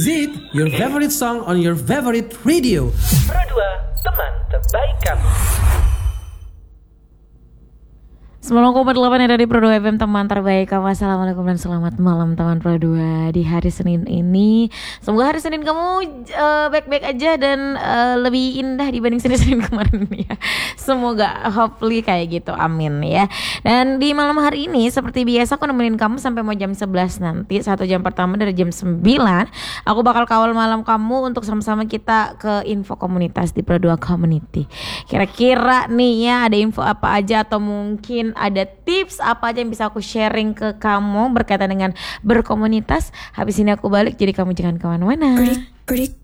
Zip, your favorite song on your favorite radio. Pro 2, teman terbaik kamu. 90,8 dari Pro 2 FM, teman terbaik kamu. Assalamualaikum dan selamat malam teman Pro 2 di hari Senin ini. Semoga hari Senin kamu baik-baik aja dan lebih indah dibanding Senin-Senin kemarin ya. Semoga hopefully kayak gitu, amin ya. Dan di malam hari ini seperti biasa aku nemenin kamu sampai mau jam 11 nanti. 1 jam pertama dari jam 9 aku bakal kawal malam kamu untuk sama-sama kita ke info komunitas di Pro 2 Community. Kira-kira nih ya ada info apa aja atau mungkin ada tips apa aja yang bisa aku sharing ke kamu berkaitan dengan berkomunitas. Habis ini aku balik, jadi kamu jangan kemana-mana.